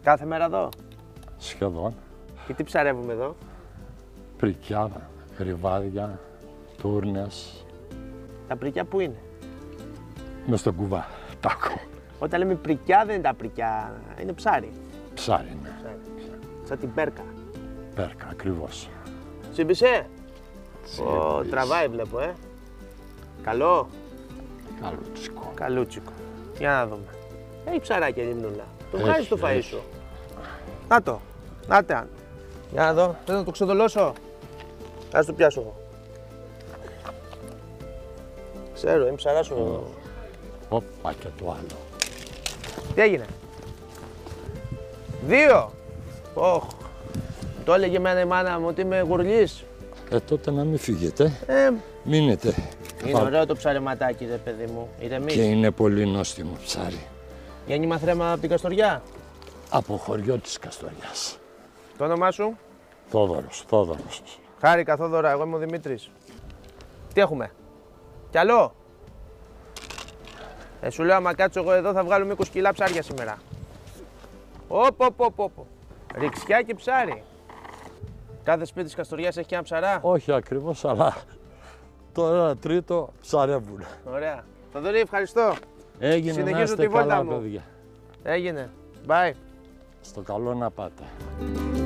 Κάθε μέρα εδώ. Σχεδόν. Και τι ψαρεύουμε εδώ? Πρικιά, ρηβάδια, τούρνες. Τα πρικιά πού είναι? Μες στον κουβά. Τάκο. Όταν λέμε πρικιά δεν είναι τα πρικιά, είναι ψάρι. Ψάρι είναι. Σαν την πέρκα. Πέρκα, ακριβώς. Τσίμπησε. Τσίμπησε. Τραβάει βλέπω, Καλό. Καλούτσικο. Καλούτσικο. Για να δούμε. Έχει ψαράκια λιμνούλα. Το Έχει, βγάζεις το φαΐ έχει. σου. Να το. Νάτε αν. Για να δω. Θες να το ξεδολώσω? Ας το πιάσω εγώ. Ξέρω, είμαι ψαρά σου. Όπα και το άλλο. Τι έγινε? 2. Όχ. Το έλεγε εμένα η μάνα μου ότι είμαι γουρλής. Τότε να μην φύγετε. Ε, Μείνετε. είναι ωραίο το ψαρεματάκι, ρε παιδί μου. Ηρεμείς. Και είναι πολύ νόστιμο ψάρι. Γιάννη μαθρέμα από την Καστοριά. Από χωριό της Καστοριάς. Το όνομά σου? Θόδωρος. Χάρηκα, Θόδωρα, εγώ είμαι ο Δημήτρης. Τι έχουμε? Κι άλλο? Σου λέω, άμα κάτσω εγώ εδώ θα βγάλουμε 20 κιλά ψάρια σήμερα. Οπ. Ριξιά και ψάρι. Κάθε σπίτι της Καστοριάς έχει και ένα ψαρά. Όχι ακριβώς, αλλά το 1/3 ψαρεύουν. Ωραία. Θοδωρή, ευχαριστώ. Έγινε. Συνεχίζω να είστε τη βόλτα καλά, μου. παιδιά. Έγινε. Bye. Στο καλό να πάτε.